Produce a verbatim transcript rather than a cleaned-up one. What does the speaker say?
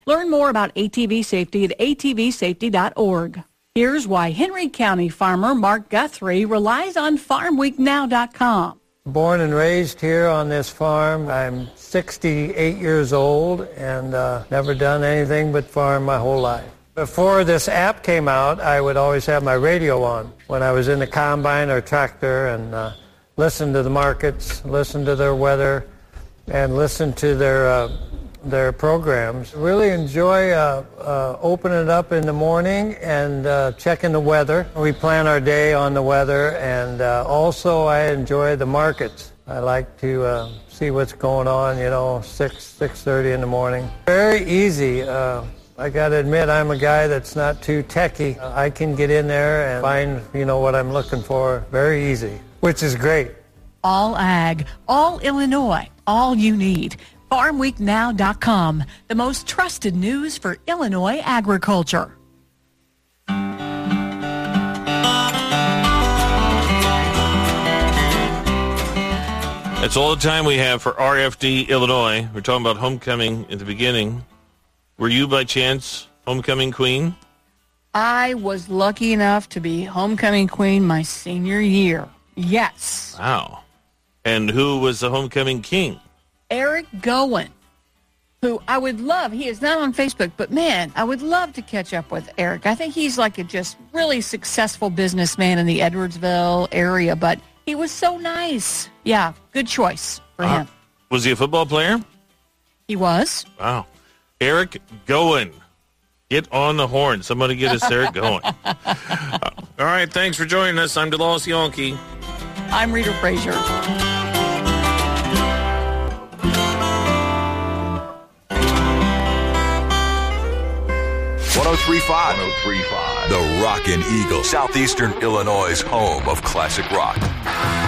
Learn more about A T V safety at A T V safety dot org. Here's why Henry County farmer Mark Guthrie relies on farm week now dot com. Born and raised here on this farm. I'm sixty-eight years old and uh, never done anything but farm my whole life. Before this app came out, I would always have my radio on when I was in the combine or tractor and uh, listen to the markets, listen to their weather, and listen to their uh, their programs. Really enjoy uh, uh, opening it up in the morning and uh, checking the weather. We plan our day on the weather, and uh, also I enjoy the markets. I like to uh, see what's going on, you know, six, six thirty in the morning. Very easy. Uh, I got to admit, I'm a guy that's not too techy. I can get in there and find, you know, what I'm looking for very easy, which is great. All ag, all Illinois, all you need. farm week now dot com, the most trusted news for Illinois agriculture. That's all the time we have for R F D Illinois. We're talking about homecoming at the beginning. Were you, by chance, homecoming queen? I was lucky enough to be homecoming queen my senior year. Yes. Wow. And who was the homecoming king? Eric Gowen, who I would love. He is not on Facebook, but, man, I would love to catch up with Eric. I think he's like a just really successful businessman in the Edwardsville area, but he was so nice. Yeah, good choice for uh, him. Was he a football player? He was. Wow. Eric Gowen. Get on the horn. Somebody get us Eric Gowen. uh, all right, thanks for joining us. I'm DeLawes Yonke. I'm Rita Frazier. one oh three point five. one oh three point five. The Rockin' Eagle. Southeastern Illinois' home of classic rock.